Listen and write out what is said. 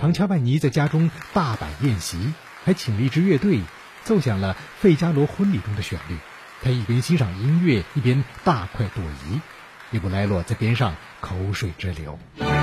唐乔拜尼在家中大摆宴席，还请了一支乐队，奏响了费加罗婚礼中的旋律。他一边欣赏音乐，一边大快朵颐。利布莱洛在边上口水直流。